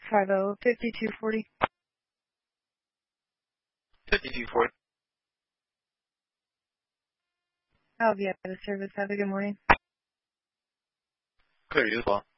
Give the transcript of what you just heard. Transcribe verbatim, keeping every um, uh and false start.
five zero, five two four zero. fifty-two forty. I'll be at the service. Have a good morning. Clear you as well.